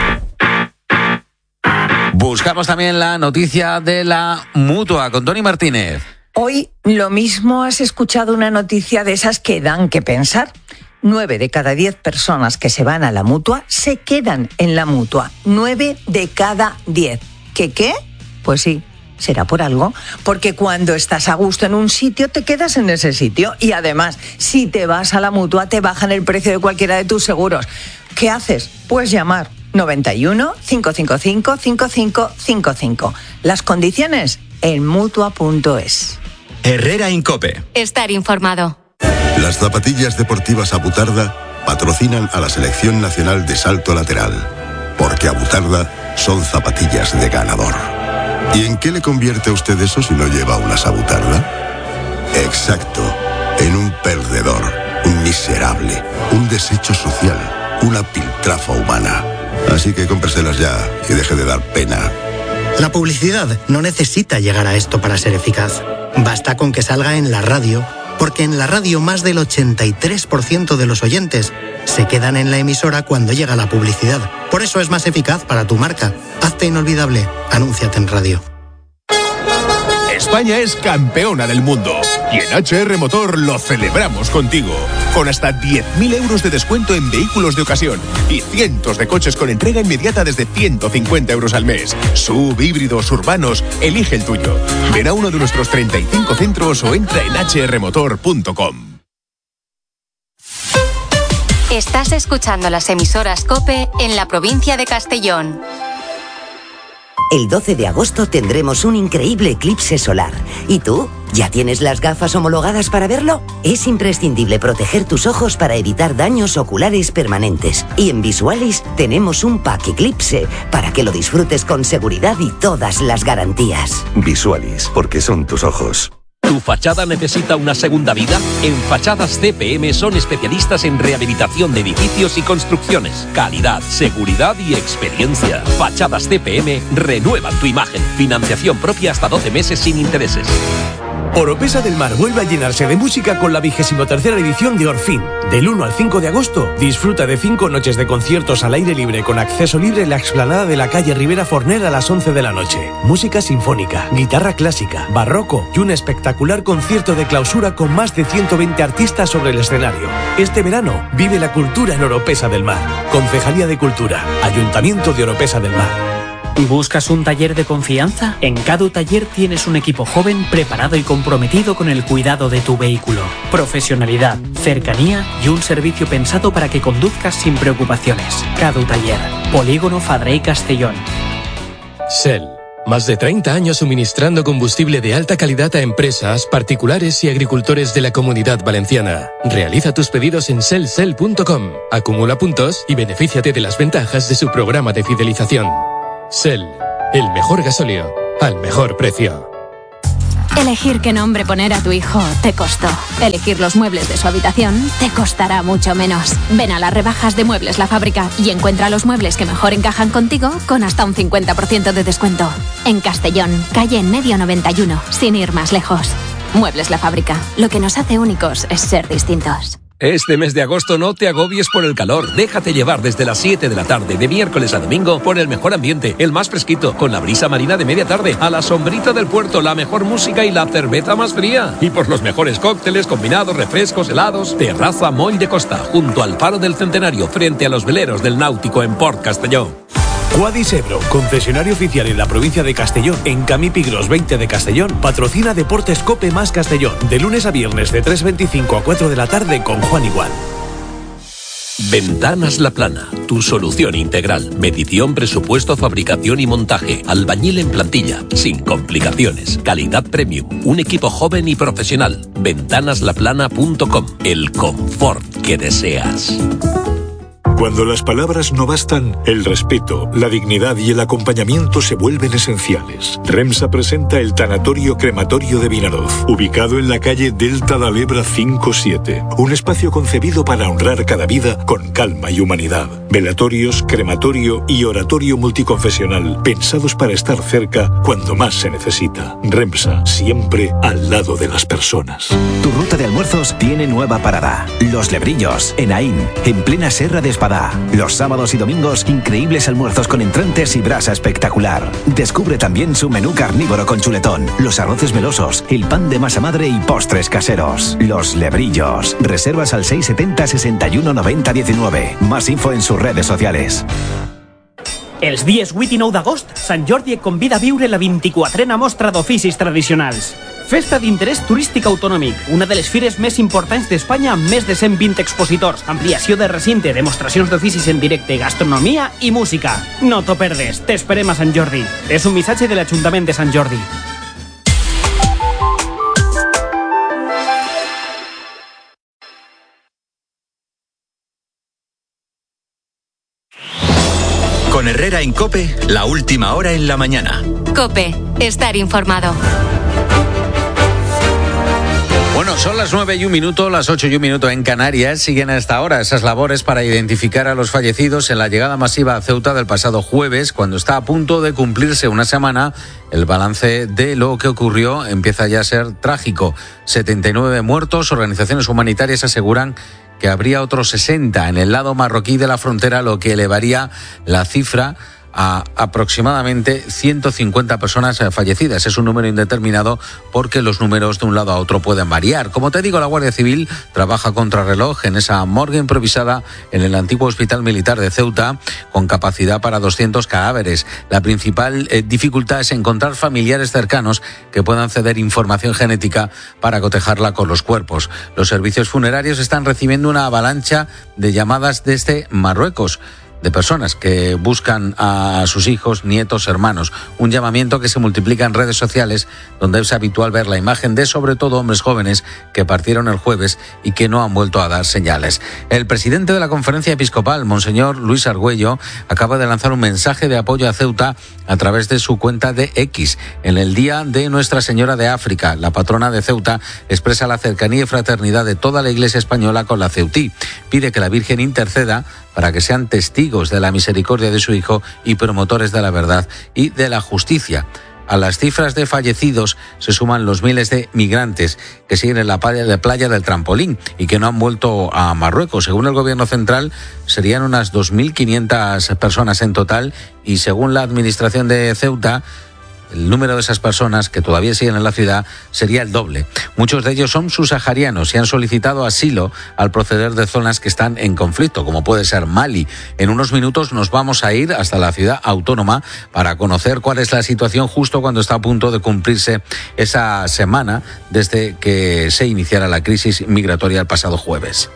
C: Buscamos también la noticia de la Mutua con Tony Martínez.
I: Hoy lo mismo has escuchado una noticia de esas que dan que pensar. 9 de cada 10 personas que se van a la Mutua se quedan en la Mutua. 9 de cada 10. ¿Qué? Pues sí, será por algo. Porque cuando estás a gusto en un sitio, te quedas en ese sitio. Y además, si te vas a la Mutua, te bajan el precio de cualquiera de tus seguros. ¿Qué haces? Pues llamar. 91 555 5555. Las condiciones en Mutua.es.
A: Herrera Incope.
B: Estar informado.
J: Las zapatillas deportivas Abutarda patrocinan a la Selección Nacional de Salto Lateral, porque Abutarda son zapatillas de ganador. ¿Y en qué le convierte a usted eso si no lleva unas Abutarda? Exacto, en un perdedor, un miserable, un desecho social, una piltrafa humana. Así que cómpreselas ya y deje de dar pena.
K: La publicidad no necesita llegar a esto para ser eficaz. Basta con que salga en la radio, porque en la radio más del 83% de los oyentes se quedan en la emisora cuando llega la publicidad. Por eso es más eficaz para tu marca. Hazte inolvidable. Anúnciate en radio.
L: España es campeona del mundo y en HR Motor lo celebramos contigo. Con hasta 10.000 euros de descuento en vehículos de ocasión y cientos de coches con entrega inmediata desde 150 euros al mes. SUV, híbridos, urbanos, elige el tuyo. Ven a uno de nuestros 35 centros o entra en hrmotor.com.
B: Estás escuchando las emisoras COPE en la provincia de Castellón.
M: El 12 de agosto tendremos un increíble eclipse solar. ¿Y tú? ¿Ya tienes las gafas homologadas para verlo? Es imprescindible proteger tus ojos para evitar daños oculares permanentes. Y en Visualis tenemos un pack eclipse para que lo disfrutes con seguridad y todas las garantías.
N: Visualis, porque son tus ojos.
O: ¿Tu fachada necesita una segunda vida? En Fachadas CPM son especialistas en rehabilitación de edificios y construcciones. Calidad, seguridad y experiencia. Fachadas CPM renuevan tu imagen. Financiación propia hasta 12 meses sin intereses.
P: Oropesa del Mar vuelve a llenarse de música con la 23ª edición de Orfín. Del 1 al 5 de agosto, disfruta de 5 noches de conciertos al aire libre con acceso libre en la explanada de la calle Rivera Forner a las 11 de la noche. Música sinfónica, guitarra clásica, barroco y un espectacular concierto de clausura con más de 120 artistas sobre el escenario. Este verano, vive la cultura en Oropesa del Mar. Concejalía de Cultura, Ayuntamiento de Oropesa del Mar.
Q: ¿Buscas un taller de confianza? En Cadu Taller tienes un equipo joven, preparado y comprometido con el cuidado de tu vehículo. Profesionalidad, cercanía y un servicio pensado para que conduzcas sin preocupaciones. Cadu Taller, Polígono Fadrey Castellón.
R: Shell. Más de 30 años suministrando combustible de alta calidad a empresas, particulares y agricultores de la Comunidad Valenciana. Realiza tus pedidos en shell.com, acumula puntos y benefíciate de las ventajas de su programa de fidelización. Shell, el mejor gasóleo al mejor precio.
S: Elegir qué nombre poner a tu hijo te costó. Elegir los muebles de su habitación te costará mucho menos. Ven a las rebajas de Muebles La Fábrica y encuentra los muebles que mejor encajan contigo con hasta un 50% de descuento. En Castellón, calle en Medio 91, sin ir más lejos. Muebles La Fábrica. Lo que nos hace únicos es ser distintos.
O: Este mes de agosto no te agobies por el calor. Déjate llevar desde las 7 de la tarde, de miércoles a domingo, por el mejor ambiente, el más fresquito, con la brisa marina de media tarde, a la sombrita del puerto, la mejor música y la cerveza más fría. Y por los mejores cócteles, combinados, refrescos, helados. Terraza Moll de Costa, junto al Faro del Centenario, frente a los veleros del Náutico en Port Castelló.
P: Quadis Ebro, concesionario oficial en la provincia de Castellón, en Camipigros 20 de Castellón, patrocina Deportes Cope más Castellón, de lunes a viernes de 3:25 a 4 de la tarde con Juan Igual.
O: Ventanas La Plana, tu solución integral. Medición, presupuesto, fabricación y montaje. Albañil en plantilla, sin complicaciones. Calidad premium. Un equipo joven y profesional. Ventanaslaplana.com. El confort que deseas.
T: Cuando las palabras no bastan, el respeto, la dignidad y el acompañamiento se vuelven esenciales. Remsa presenta el Tanatorio Crematorio de Vinaroz, ubicado en la calle Delta de Alebra 57. Un espacio concebido para honrar cada vida con calma y humanidad. Velatorios, crematorio y oratorio multiconfesional, pensados para estar cerca cuando más se necesita. Remsa, siempre al lado de las personas.
U: Tu ruta de almuerzos tiene nueva parada. Los Lebrillos, en Aín, en plena Serra de Espadá. Los sábados y domingos, increíbles almuerzos con entrantes y brasa espectacular. Descubre también su menú carnívoro con chuletón, los arroces melosos, el pan de masa madre y postres caseros. Los Lebrillos. Reservas al 670 61 90 19. Más info en sus redes sociales.
Q: Els dies 8 i 9 d'agost, Sant Jordi et convida a viure la 24a Mostra d'Oficis Tradicionals. Festa d'interès turístic autonòmic, una de les fires més importants d'Espanya amb més de 120 expositors, ampliació de recinte, demostracions d'oficis en directe, gastronomia i música. No t'ho perdes, t'esperem a Sant Jordi. És un missatge de l'Ajuntament de Sant Jordi.
A: Con Herrera en COPE, la última hora en la mañana.
B: COPE, estar informado.
C: Bueno, son las 9:01, las 8:01 en Canarias. Siguen a esta hora esas labores para identificar a los fallecidos en la llegada masiva a Ceuta del pasado jueves, cuando está a punto de cumplirse una semana. El balance de lo que ocurrió empieza ya a ser trágico. 79 muertos. Organizaciones humanitarias aseguran que habría otros 60 en el lado marroquí de la frontera, lo que elevaría la cifra a aproximadamente 150 personas fallecidas. Es un número indeterminado porque los números de un lado a otro pueden variar. Como te digo, la Guardia Civil trabaja contrarreloj en esa morgue improvisada en el antiguo Hospital Militar de Ceuta, con capacidad para 200 cadáveres. La principal dificultad es encontrar familiares cercanos que puedan ceder información genética para cotejarla con los cuerpos. Los servicios funerarios están recibiendo una avalancha de llamadas desde Marruecos, de personas que buscan a sus hijos, nietos, hermanos. Un llamamiento que se multiplica en redes sociales, donde es habitual ver la imagen de sobre todo hombres jóvenes que partieron el jueves y que no han vuelto a dar señales. El presidente de la Conferencia Episcopal, Monseñor Luis Argüello, acaba de lanzar un mensaje de apoyo a Ceuta a través de su cuenta de X. En el Día de Nuestra Señora de África, la patrona de Ceuta expresa la cercanía y fraternidad de toda la Iglesia española con la ceutí. Pide que la Virgen interceda para que sean testigos de la misericordia de su Hijo y promotores de la verdad y de la justicia. A las cifras de fallecidos se suman los miles de migrantes que siguen en la playa del Trampolín y que no han vuelto a Marruecos. Según el gobierno central, serían unas 2.500 personas en total, y según la administración de Ceuta, el número de esas personas que todavía siguen en la ciudad sería el doble. Muchos de ellos son subsaharianos y han solicitado asilo al proceder de zonas que están en conflicto, como puede ser Mali. En unos minutos nos vamos a ir hasta la ciudad autónoma para conocer cuál es la situación justo cuando está a punto de cumplirse esa semana desde que se iniciara la crisis migratoria el pasado jueves.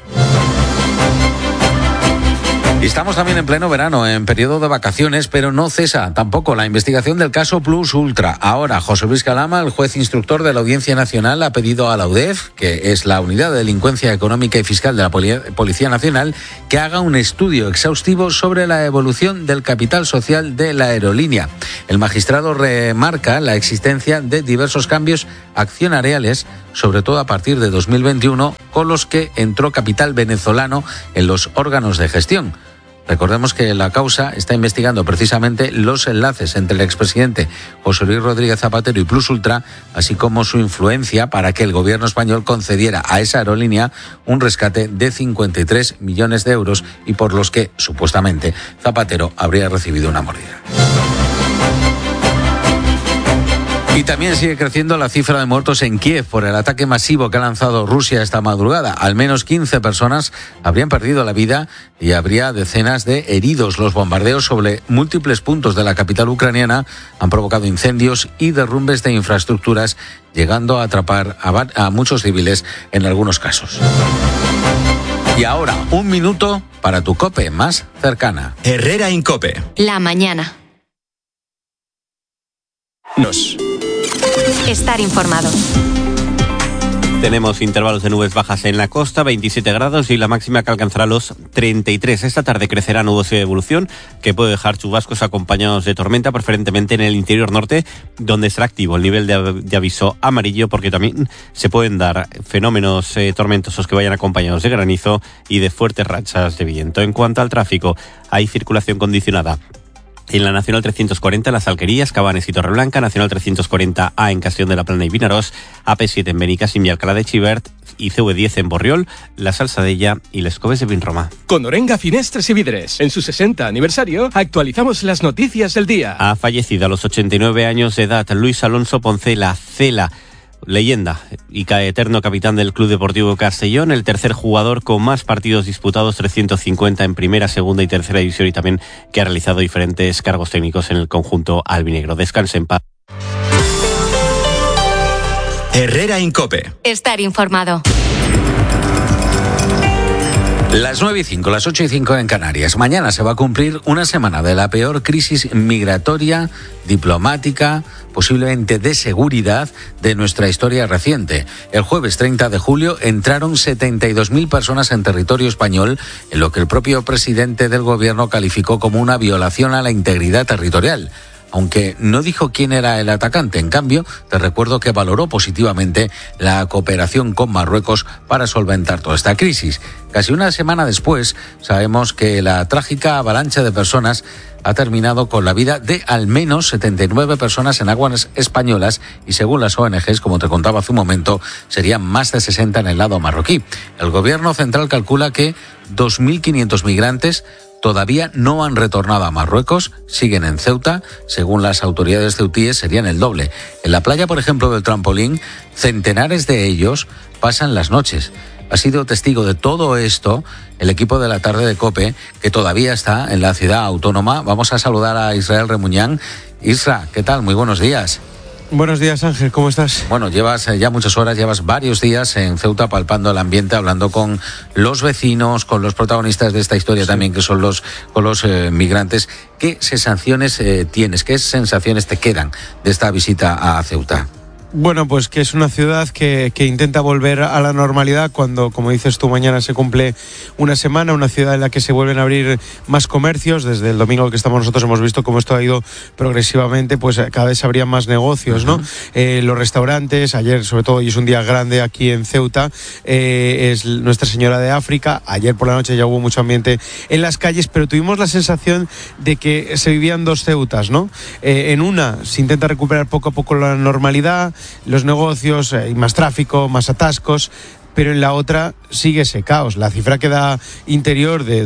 C: Y estamos también en pleno verano, en periodo de vacaciones, pero no cesa tampoco la investigación del caso Plus Ultra. Ahora, José Luis Calama, el juez instructor de la Audiencia Nacional, ha pedido a la UDEF, que es la Unidad de Delincuencia Económica y Fiscal de la Policía Nacional, que haga un estudio exhaustivo sobre la evolución del capital social de la aerolínea. El magistrado remarca la existencia de diversos cambios accionariales, sobre todo a partir de 2021, con los que entró capital venezolano en los órganos de gestión. Recordemos que la causa está investigando precisamente los enlaces entre el expresidente José Luis Rodríguez Zapatero y Plus Ultra, así como su influencia para que el gobierno español concediera a esa aerolínea un rescate de 53 millones de euros y por los que, supuestamente, Zapatero habría recibido una mordida. Y también sigue creciendo la cifra de muertos en Kiev por el ataque masivo que ha lanzado Rusia esta madrugada. Al menos 15 personas habrían perdido la vida y habría decenas de heridos. Los bombardeos sobre múltiples puntos de la capital ucraniana han provocado incendios y derrumbes de infraestructuras, llegando a atrapar a muchos civiles en algunos casos. Y ahora, un minuto para para tu COPE más cercana.
A: Herrera Incope.
B: La mañana. Estar informado.
D: Tenemos intervalos de nubes bajas en la costa, 27 grados y la máxima que alcanzará los 33. Esta tarde crecerá nubosidad de evolución que puede dejar chubascos acompañados de tormenta, preferentemente en el interior norte, donde será activo el nivel de aviso amarillo, porque también se pueden dar fenómenos tormentosos que vayan acompañados de granizo y de fuertes rachas de viento. En cuanto al tráfico, hay circulación condicionada en la Nacional 340 en Las Alquerías, Cabanes y Torreblanca, Nacional 340A en Castellón de la Plana y Vinarós, AP7 en Benicàssim y Alcalá de Xivert y CV10 en Borriol, La Salzadella y Les Coves de Vinromà.
R: Con Orenga Finestres y Vidres, en su 60 aniversario, actualizamos las noticias del día.
D: Ha fallecido a los 89 años de edad Luis Alonso Poncela Cela, leyenda y eterno capitán del Club Deportivo Castellón, el tercer jugador con más partidos disputados, 350 en primera, segunda y tercera división, y también que ha realizado diferentes cargos técnicos en el conjunto albinegro. Descanse en paz.
A: Herrera Incope.
B: Estar informado.
C: Las 9:05, las 8:05 en Canarias. Mañana se va a cumplir una semana de la peor crisis migratoria, diplomática, posiblemente de seguridad de nuestra historia reciente. El jueves 30 de julio entraron 72.000 personas en territorio español, en lo que el propio presidente del gobierno calificó como una violación a la integridad territorial. Aunque no dijo quién era el atacante, en cambio, te recuerdo que valoró positivamente la cooperación con Marruecos para solventar toda esta crisis. Casi una semana después, sabemos que la trágica avalancha de personas ha terminado con la vida de al menos 79 personas en aguas españolas y, según las ONGs, como te contaba hace un momento, serían más de 60 en el lado marroquí. El gobierno central calcula que 2.500 migrantes todavía no han retornado a Marruecos, siguen en Ceuta. Según las autoridades ceutíes, serían el doble. En la playa, por ejemplo, del Trampolín, centenares de ellos pasan las noches. Ha sido testigo de todo esto el equipo de la tarde de COPE, que todavía está en la ciudad autónoma. Vamos a saludar a Israel Remuñán. Isra, ¿qué tal? Muy buenos días.
V: Buenos días, Ángel, ¿cómo estás?
C: Bueno, llevas ya muchas horas, llevas varios días en Ceuta palpando el ambiente, hablando con los vecinos, con los protagonistas de esta historia también, que son los migrantes. ¿Qué sensaciones tienes? ¿Qué sensaciones te quedan de esta visita a Ceuta?
V: Bueno, pues que es una ciudad que intenta volver a la normalidad cuando, como dices tú, mañana se cumple una semana, una ciudad en la que se vuelven a abrir más comercios. Desde el domingo que estamos nosotros hemos visto cómo esto ha ido progresivamente, pues cada vez habría más negocios, ¿no? Los restaurantes, ayer sobre todo, y es un día grande aquí en Ceuta, es Nuestra Señora de África. Ayer por la noche ya hubo mucho ambiente en las calles, pero tuvimos la sensación de que se vivían dos Ceutas, ¿no? En una se intenta recuperar poco a poco la normalidad, los negocios, hay más tráfico, más atascos, pero en la otra sigue ese caos. La cifra que da Interior de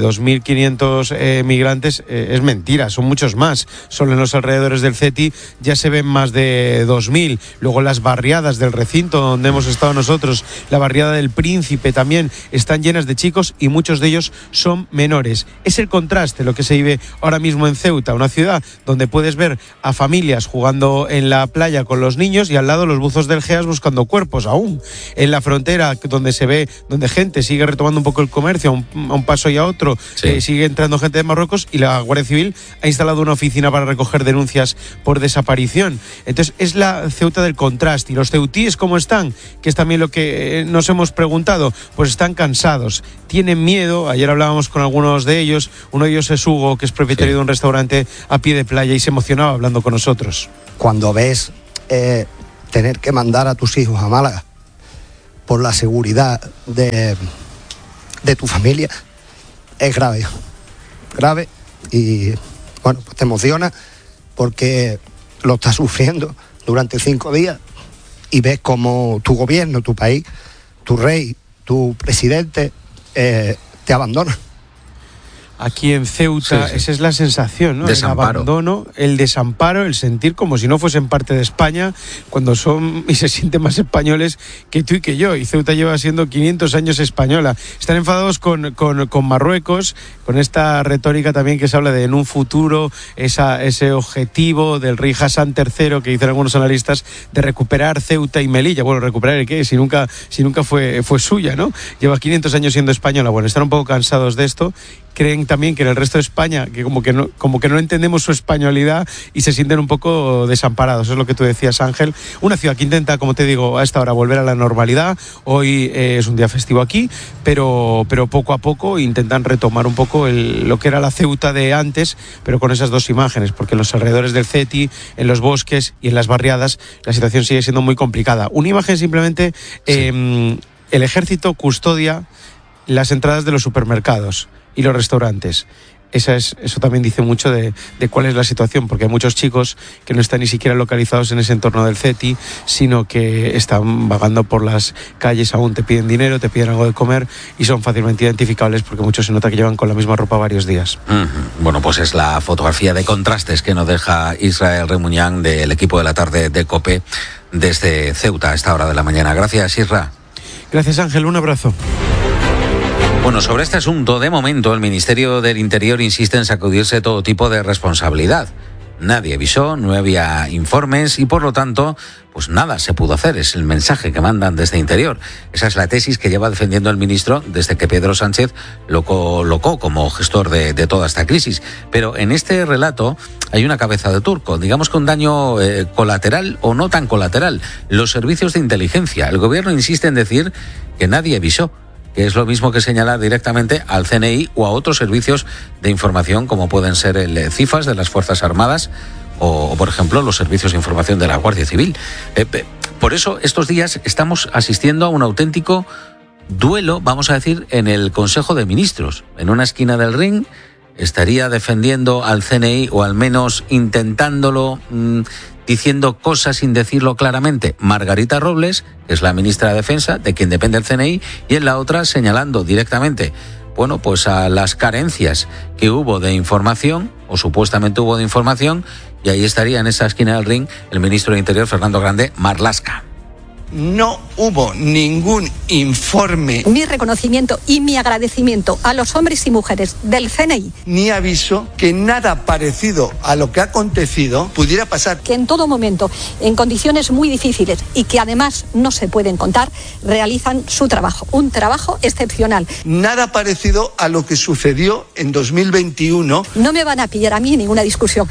V: 2.500 migrantes es mentira, son muchos más. Solo en los alrededores del CETI ya se ven más de 2.000. Luego las barriadas del recinto donde hemos estado nosotros, la barriada del Príncipe también, están llenas de chicos y muchos de ellos son menores. Es el contraste lo que se vive ahora mismo en Ceuta, una ciudad donde puedes ver a familias jugando en la playa con los niños y al lado los buzos del GEAS buscando cuerpos aún. En la frontera, donde se ve, donde gente sigue retomando un poco el comercio a un paso y a otro, sigue entrando gente de Marruecos, y la Guardia Civil ha instalado una oficina para recoger denuncias por desaparición. Entonces es la Ceuta del contraste. ¿Y los ceutíes cómo están? Que es también lo que nos hemos preguntado. Pues están cansados, tienen miedo. Ayer hablábamos con algunos de ellos, uno de ellos es Hugo, que es propietario de un restaurante a pie de playa, y se emocionaba hablando con nosotros.
W: Cuando ves tener que mandar a tus hijos a Málaga por la seguridad de tu familia, es grave, y bueno, pues te emociona porque lo estás sufriendo durante 5 días y ves como tu gobierno, tu país, tu rey, tu presidente te abandona.
V: Aquí en Ceuta, esa es la sensación, ¿no?
C: Desamparo.
V: El abandono, el desamparo, el sentir como si no fuesen parte de España, cuando son y se sienten más españoles que tú y que yo. Y Ceuta lleva siendo 500 años española. Están enfadados con Marruecos, con esta retórica también que se habla de en un futuro, ese objetivo del rey Hassan III, que dicen algunos analistas, de recuperar Ceuta y Melilla. Bueno, ¿recuperar el qué? Si nunca fue suya, ¿no? Lleva 500 años siendo española. Bueno, están un poco cansados de esto creen también que en el resto de España, que como que no entendemos su españolidad y se sienten un poco desamparados. Eso es lo que tú decías, Ángel. Una ciudad que intenta, como te digo, a esta hora volver a la normalidad. Hoy es un día festivo aquí, pero poco a poco intentan retomar un poco lo que era la Ceuta de antes, pero con esas dos imágenes, porque en los alrededores del CETI, en los bosques y en las barriadas, la situación sigue siendo muy complicada. Una imagen simplemente, el ejército custodia las entradas de los supermercados y los restaurantes. Eso también dice mucho de cuál es la situación, porque hay muchos chicos que no están ni siquiera localizados en ese entorno del CETI, sino que están vagando por las calles, aún te piden dinero, te piden algo de comer y son fácilmente identificables porque muchos se nota que llevan con la misma ropa varios días.
C: Bueno, pues es la fotografía de contrastes que nos deja Israel Remuñán del equipo de la tarde de COPE desde Ceuta a esta hora de la mañana. Gracias, Isra.
V: Gracias, Ángel. Un abrazo.
C: Bueno, sobre este asunto, de momento, el Ministerio del Interior insiste en sacudirse todo tipo de responsabilidad. Nadie avisó, no había informes y, por lo tanto, pues nada se pudo hacer. Es el mensaje que mandan desde Interior. Esa es la tesis que lleva defendiendo el ministro desde que Pedro Sánchez lo colocó como gestor de toda esta crisis. Pero en este relato hay una cabeza de turco. Digamos que un daño colateral o no tan colateral. Los servicios de inteligencia. El gobierno insiste en decir que nadie avisó, que es lo mismo que señalar directamente al CNI o a otros servicios de información como pueden ser el CIFAS de las Fuerzas Armadas o por ejemplo, los servicios de información de la Guardia Civil. Por eso, estos días estamos asistiendo a un auténtico duelo, vamos a decir, en el Consejo de Ministros. En una esquina del ring estaría defendiendo al CNI o al menos intentándolo, diciendo cosas sin decirlo claramente, Margarita Robles, que es la ministra de Defensa, de quien depende el CNI, y en la otra señalando directamente, bueno, pues a las carencias que hubo de información, o supuestamente hubo de información, y ahí estaría en esa esquina del ring el ministro de Interior, Fernando Grande Marlaska.
E: No hubo ningún informe.
G: Mi reconocimiento y mi agradecimiento a los hombres y mujeres del CNI.
E: Ni aviso que nada parecido a lo que ha acontecido pudiera pasar.
G: Que en todo momento, en condiciones muy difíciles y que además no se pueden contar, realizan su trabajo. Un trabajo excepcional.
E: Nada parecido a lo que sucedió en 2021.
G: No me van a pillar a mí en ninguna discusión.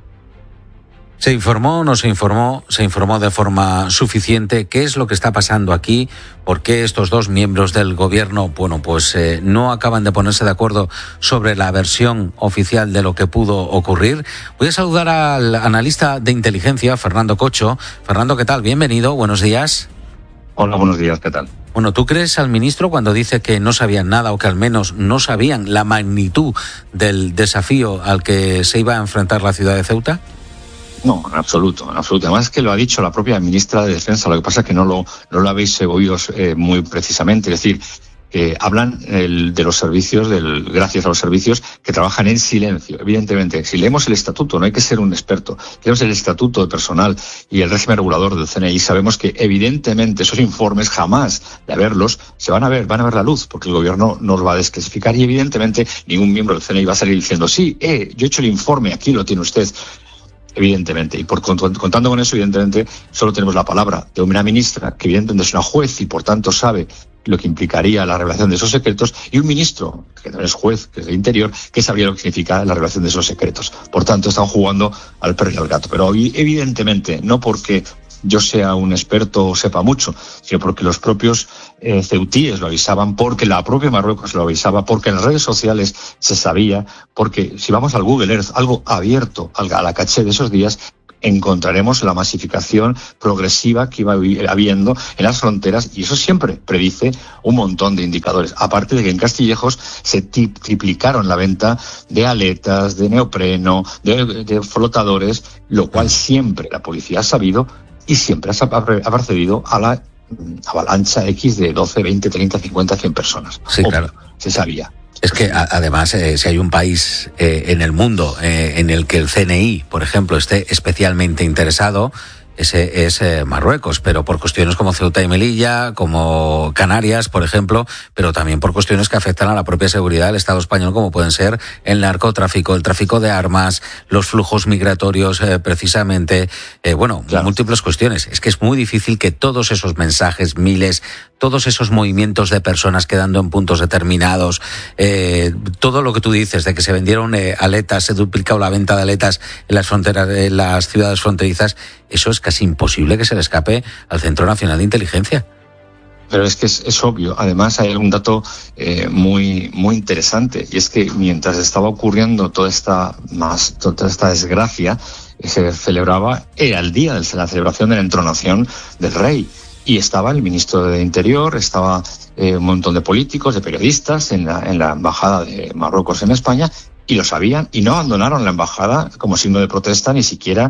C: ¿Se informó, no se informó? ¿Se informó de forma suficiente? ¿Qué es lo que está pasando aquí? ¿Por qué estos dos miembros del gobierno, bueno, pues no acaban de ponerse de acuerdo sobre la versión oficial de lo que pudo ocurrir? Voy a saludar al analista de inteligencia, Fernando Cocho. Fernando, ¿qué tal? Bienvenido, buenos días.
H: Hola, buenos días, ¿qué tal?
C: Bueno, ¿tú crees al ministro cuando dice que no sabían nada o que al menos no sabían la magnitud del desafío al que se iba a enfrentar la ciudad de Ceuta?
H: No, en absoluto, en absoluto. Además es que lo ha dicho la propia ministra de Defensa, lo que pasa es que no lo habéis oído muy precisamente. Es decir, que hablan de los servicios, gracias a los servicios que trabajan en silencio. Evidentemente, si leemos el estatuto, no hay que ser un experto, leemos el estatuto de personal y el régimen regulador del CNI, sabemos que evidentemente esos informes jamás de verlos van a ver la luz, porque el gobierno nos va a desclasificar y evidentemente ningún miembro del CNI va a salir diciendo sí, yo he hecho el informe, aquí lo tiene usted. Evidentemente, y contando con eso, evidentemente, solo tenemos la palabra de una ministra, que evidentemente es una juez y por tanto sabe lo que implicaría la revelación de esos secretos, y un ministro, que también es juez, que es del Interior, que sabría lo que significa la revelación de esos secretos. Por tanto, están jugando al perro y al gato. Pero evidentemente, no porque yo sea un experto o sepa mucho, sino porque los propios ceutíes lo avisaban, porque la propia Marruecos lo avisaba, porque en las redes sociales se sabía, porque si vamos al Google Earth, algo abierto a la caché de esos días, encontraremos la masificación progresiva que iba habiendo en las fronteras, y eso siempre predice un montón de indicadores. Aparte de que en Castillejos se triplicaron la venta de aletas, de neopreno, de flotadores, lo cual siempre la policía ha sabido y siempre ha precedido a la avalancha X de 12, 20, 30, 50, 100 personas.
C: Sí, claro.
H: Se sabía.
C: Es que además, si hay un país en el mundo en el que el CNI, por ejemplo, esté especialmente interesado, ese es Marruecos, pero por cuestiones como Ceuta y Melilla, como Canarias, por ejemplo, pero también por cuestiones que afectan a la propia seguridad del Estado español, como pueden ser el narcotráfico, el tráfico de armas, los flujos migratorios, precisamente, múltiples cuestiones. Es que es muy difícil que todos esos mensajes, miles, todos esos movimientos de personas quedando en puntos determinados, todo lo que tú dices de que se vendieron aletas, se duplicado la venta de aletas en las fronteras, en las ciudades fronterizas, eso es casi imposible que se le escape al Centro Nacional de Inteligencia.
H: Pero es que es obvio. Además, hay un dato muy interesante, y es que mientras estaba ocurriendo toda esta desgracia, se celebraba, era el día de la celebración de la entronación del rey, y estaba el ministro de Interior, estaba un montón de políticos, de periodistas en la embajada de Marruecos en España, y lo sabían, y no abandonaron la embajada como signo de protesta, ni siquiera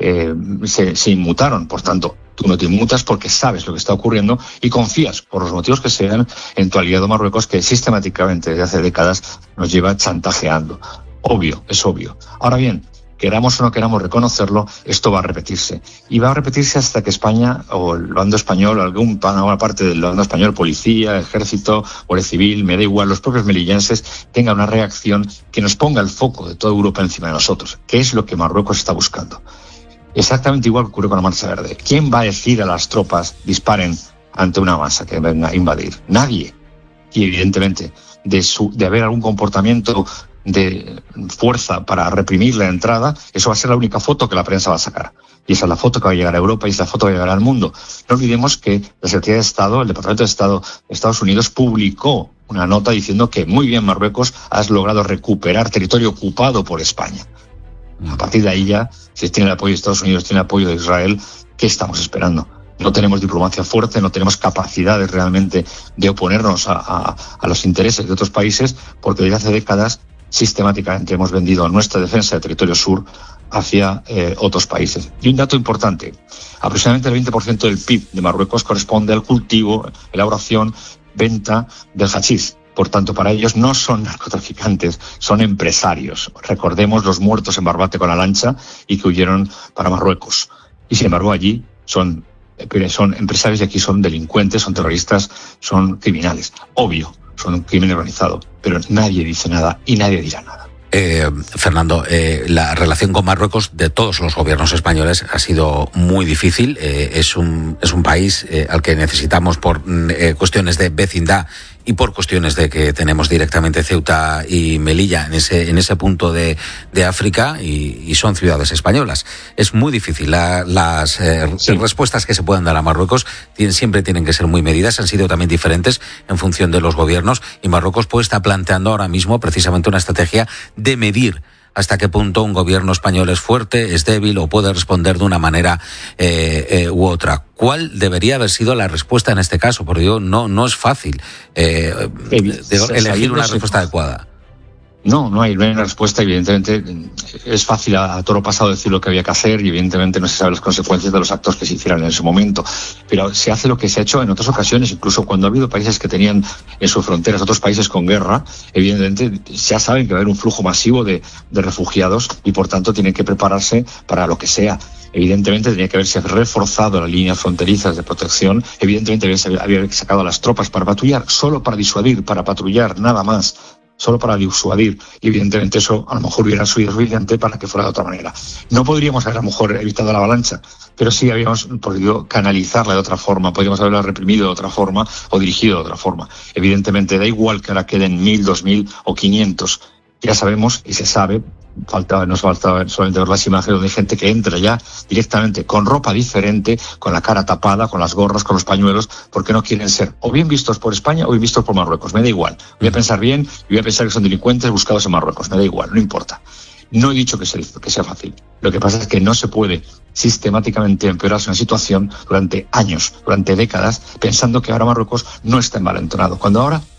H: se inmutaron. Por tanto, tú no te inmutas porque sabes lo que está ocurriendo y confías, por los motivos que sean, en tu aliado Marruecos, que sistemáticamente desde hace décadas nos lleva chantajeando. Obvio, es obvio. Ahora bien, queramos o no queramos reconocerlo, esto va a repetirse. Y va a repetirse hasta que España, o el bando español, o alguna parte del bando español, policía, ejército, guardia civil, me da igual, los propios melillenses, tenga una reacción que nos ponga el foco de toda Europa encima de nosotros, que es lo que Marruecos está buscando. Exactamente igual que ocurrió con la Marcha Verde. ¿Quién va a decir a las tropas disparen ante una masa que venga a invadir? Nadie. Y evidentemente, de haber algún comportamiento de fuerza para reprimir la entrada, eso va a ser la única foto que la prensa va a sacar. Y esa es la foto que va a llegar a Europa y esa foto va a llegar al mundo. No olvidemos que la Secretaría de Estado, el Departamento de Estado de Estados Unidos, publicó una nota diciendo que muy bien, Marruecos, has logrado recuperar territorio ocupado por España. A partir de ahí ya, si tiene el apoyo de Estados Unidos, tiene el apoyo de Israel, ¿qué estamos esperando? No tenemos diplomacia fuerte, no tenemos capacidades realmente de oponernos a los intereses de otros países, porque desde hace décadas sistemáticamente hemos vendido nuestra defensa del territorio sur hacia otros países. Y un dato importante, aproximadamente el 20% del PIB de Marruecos corresponde al cultivo, elaboración, venta del hachís. Por tanto, para ellos no son narcotraficantes, son empresarios. Recordemos los muertos en Barbate con la lancha y que huyeron para Marruecos. Y sin embargo allí son empresarios y aquí son delincuentes, son terroristas, son criminales. Obvio, son un crimen organizado, pero nadie dice nada y nadie dirá nada.
C: Fernando, la relación con Marruecos de todos los gobiernos españoles ha sido muy difícil. Es un país al que necesitamos por cuestiones de vecindad y por cuestiones de que tenemos directamente Ceuta y Melilla en ese punto de África y son ciudades españolas. Es muy difícil. Las respuestas que se puedan dar a Marruecos siempre tienen que ser muy medidas. Han sido también diferentes en función de los gobiernos y Marruecos está planteando ahora mismo precisamente una estrategia de medir hasta qué punto un gobierno español es fuerte, es débil o puede responder de una manera u otra. ¿Cuál debería haber sido la respuesta en este caso? Porque no es fácil elegir una respuesta adecuada.
H: No hay una respuesta. Evidentemente es fácil a toro pasado decir lo que había que hacer y evidentemente no se saben las consecuencias de los actos que se hicieran en ese momento, pero se hace lo que se ha hecho en otras ocasiones, incluso cuando ha habido países que tenían en sus fronteras otros países con guerra. Evidentemente ya saben que va a haber un flujo masivo de refugiados y por tanto tienen que prepararse para lo que sea. Evidentemente tenía que haberse reforzado las líneas fronterizas de protección, evidentemente había sacado a las tropas para patrullar, solo para disuadir, para patrullar, nada más, solo para disuadir, y evidentemente eso a lo mejor hubiera sido suficiente para que fuera de otra manera. No podríamos haber a lo mejor evitado la avalancha, pero sí habíamos podido canalizarla de otra forma, podríamos haberla reprimido de otra forma o dirigido de otra forma. Evidentemente da igual que ahora queden 1.000, 2.000 o 500. Ya sabemos y se sabe, nos faltaba solamente ver las imágenes donde hay gente que entra ya directamente con ropa diferente, con la cara tapada, con las gorras, con los pañuelos, porque no quieren ser o bien vistos por España o bien vistos por Marruecos. Me da igual. Voy a pensar bien y voy a pensar que son delincuentes buscados en Marruecos. Me da igual, no importa. No he dicho que sea fácil. Lo que pasa es que no se puede sistemáticamente empeorarse una situación durante años, durante décadas, pensando que ahora Marruecos no está envalentonado, cuando ahora